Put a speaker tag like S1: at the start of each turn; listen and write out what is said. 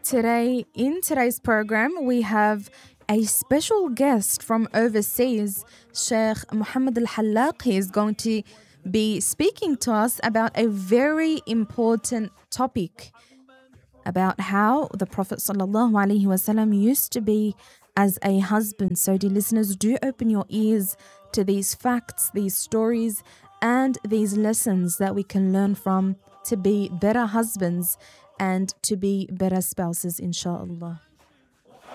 S1: today, in today's program, we have a special guest from overseas, Sheikh Muhammad Al-Hallaq. He is going to be speaking to us about a very important topic, about how the Prophet ﷺ used to be as a husband. So, dear listeners, do open your ears to these facts, these stories, and these lessons that we can learn from to be better husbands and to be better spouses, inshallah.